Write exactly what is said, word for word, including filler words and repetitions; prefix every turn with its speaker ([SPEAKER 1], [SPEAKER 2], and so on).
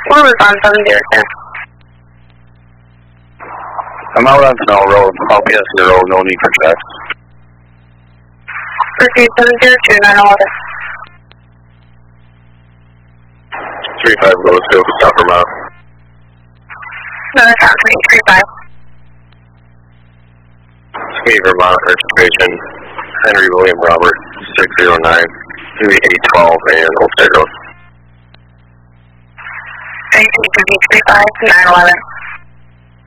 [SPEAKER 1] What was on seven zero two?
[SPEAKER 2] I'm out on Snow Road, I'll be at zero, no need for checks.
[SPEAKER 1] Proceed seven zero two, nine eleven.
[SPEAKER 2] three five goes to South Vermont.
[SPEAKER 1] Another time, three five.
[SPEAKER 2] State Vermont registration, Henry William Robert, six zero nine, eight twelve, and Olmsted Road.
[SPEAKER 1] three five, nine eleven.